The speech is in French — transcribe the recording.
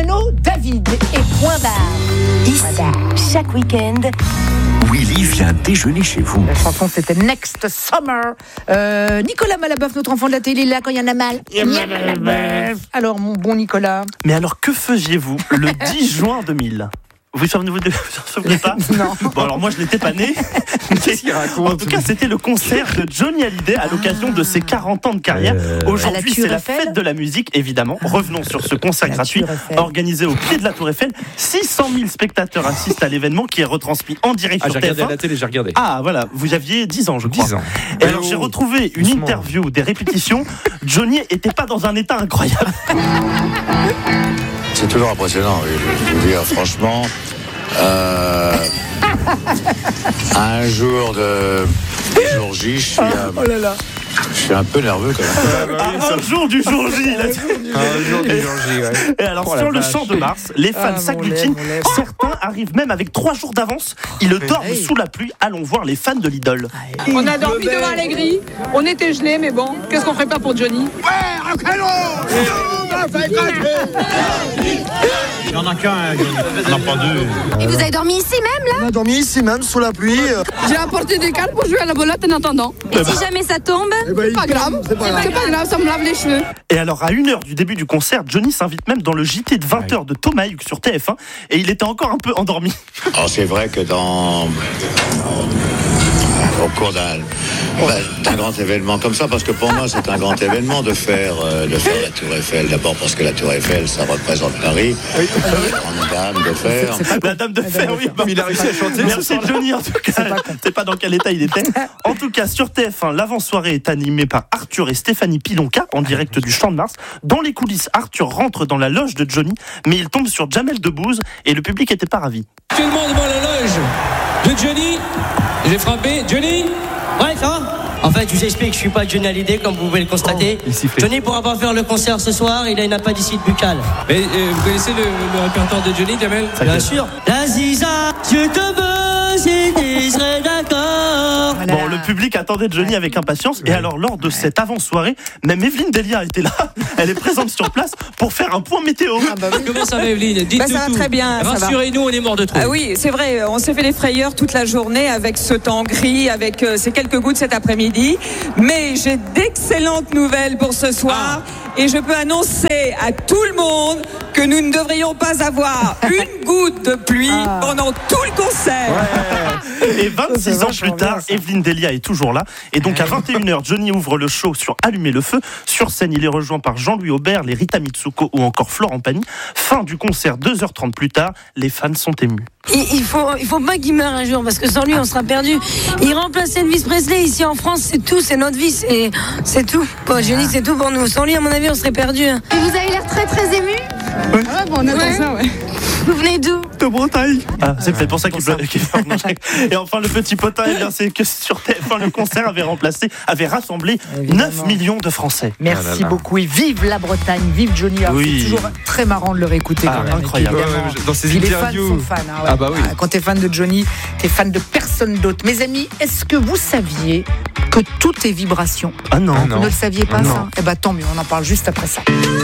Renaud, David et point barre. Ici, chaque week-end, Willy vient déjeuner chez vous. La chanson, c'était Next Summer. Nicolas Malaboeuf, notre enfant de la télé, là, quand il y en a mal. Alors, mon bon Nicolas. Mais alors, que faisiez-vous le 10 juin 2000 ? Vous vous souvenez pas ? Non. Bon, alors moi, je n'étais pas né. En tout cas, c'était le concert de Johnny Hallyday à l'occasion de ses 40 ans de carrière. Aujourd'hui, c'est la fête de la musique, évidemment. Revenons sur ce concert gratuit organisé au pied de la Tour Eiffel. 600 000 spectateurs assistent à l'événement qui est retransmis en direct sur TF1. J'ai regardé à la télé, j'ai regardé. Ah, voilà, vous aviez 10 ans, je crois. 10 ans. Et alors, j'ai retrouvé une interview, des répétitions. Johnny était pas dans un état incroyable. C'est toujours impressionnant, je veux dire, franchement. Un jour J, je suis un peu nerveux quand même. Un jour du jour J. Et alors, sur le champ de Mars, les fans s'agglutinent. Certains arrivent même avec 3 jours d'avance. Ils dorment sous la pluie. Allons voir les fans de l'idole. On a dormi devant Allegri. On était gelés, mais bon, qu'est-ce qu'on ferait pas pour Johnny ? Il n'y en a qu'un, non pas deux. Et vous avez dormi ici même, là ? On a dormi ici même, sous la pluie. J'ai apporté des cannes pour jouer à la belote en attendant. Et si jamais ça tombe ? C'est pas grave, c'est pas grave, ça me lave les cheveux. Et alors, à 1h du début du concert, Johnny s'invite même dans le JT de 20h de Thomas Hugues sur TF1. Et il était encore un peu endormi. Alors c'est vrai que au cours d'un grand événement comme ça, parce que pour moi c'est un grand événement de faire la Tour Eiffel. D'abord parce que la Tour Eiffel, ça représente Paris. Grande dame de fer. La dame de fer, oui. Il a réussi à chanter. Merci Johnny, en tout cas. Je ne sais pas dans quel état il était. En tout cas, sur TF1, l'avant-soirée est animée par Arthur et Stéphanie Pilonka, en direct du Champ de Mars. Dans les coulisses, Arthur rentre dans la loge de Johnny, mais il tombe sur Jamel Debbouze et le public n'était pas ravi. Actuellement devant la loge de Johnny, j'ai frappé. Johnny ? Ouais, ça va ? En fait, je vous explique, je suis pas Johnny Hallyday, comme vous pouvez le constater. Johnny pourra pas faire le concert ce soir, il a une appendicite buccale. Mais vous connaissez le répertoire de Johnny, Jamel ? Bien sûr. La Ziza, je te veux si tu serais d'accord. Bon, le public attendait Johnny avec impatience. Et alors, lors de cette avant-soirée, même Evelyne Delia était là. Elle est présente sur place pour faire un point météo. Comment ça va, Evelyne ? Dites-nous ça va tout. très bien. Rassurez-nous, on est mort de trop. Ah oui, c'est vrai, on s'est fait les frayeurs toute la journée avec ce temps gris, avec ces quelques gouttes cet après-midi. Mais j'ai d'excellentes nouvelles pour ce soir. Et je peux annoncer à tout le monde que nous ne devrions pas avoir une goutte de pluie pendant tout le concert. Et 26 ans plus tard, Evelyne Delia est toujours là. Et donc à 21h, Johnny ouvre le show sur Allumer le feu. Sur scène, il est rejoint par Jean-Louis Aubert, les Rita Mitsuko ou encore Florent Pagny. Fin du concert 2h30 plus tard, les fans sont émus. Il faut pas qu'il meure un jour, parce que sans lui, on sera perdu. Il remplaçait Elvis Presley ici en France, c'est tout, c'est notre vie, c'est tout. Bon, Johnny, c'est tout pour nous. Sans lui, à mon avis, on serait perdu. Et vous avez l'air très très ému. On attend ça, ouais. Vous venez d'où ? De Bretagne. Ah, c'est peut-être pour ça qu'il pleut. Et enfin, le petit potin, c'est que sur TF1, le concert avait rassemblé 9 millions de Français. Merci beaucoup. Et vive la Bretagne, vive Johnny. Oui. C'est toujours très marrant de le réécouter. Incroyable. Dans ses Puis interviews. les fans sont fans. Ah bah oui. Quand t'es fan de Johnny, t'es fan de personne d'autre. Mes amis, est-ce que vous saviez que tout est vibration ? Ah non. Vous ne le saviez pas, Non. ça ? Eh ben tant mieux, on en parle juste après ça.